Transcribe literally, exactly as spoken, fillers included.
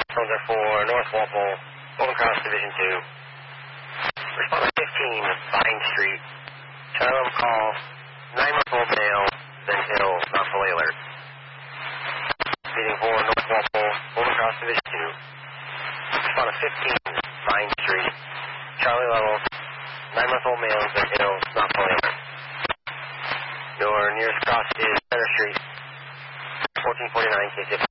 Soldier for North Walpole, Golden Cross Division two. Respond to fifteen, Vine Street. Charlie call, nine-month-old male, then ill, not fully alert. Speeding for North Walpole, Golden Cross Division two. Respond to fifteen, Vine Street. Charlie level, nine-month-old male, then ill, not fully alert. Your nearest cross is Center Street, fourteen forty-nine K T.